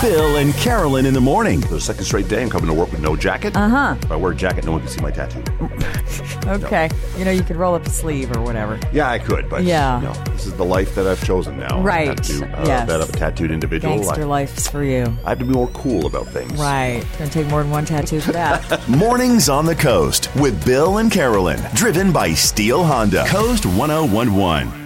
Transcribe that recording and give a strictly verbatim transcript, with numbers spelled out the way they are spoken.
Bill and Carolyn in the morning. For the second straight day, I'm coming to work with no jacket. Uh-huh. If I wear a jacket, no one can see my tattoo. Okay. No. You know, you could roll up a sleeve or whatever. Yeah, I could, but yeah. no, this is the life that I've chosen now. Right. I have to, uh, yes. That of a tattooed individual. Gangster I, life's for you. I have to be more cool about things. Right. It's going to take more than one tattoo for that. Mornings on the Coast with Bill and Carolyn. Driven by Steel Honda. Coast one oh one one.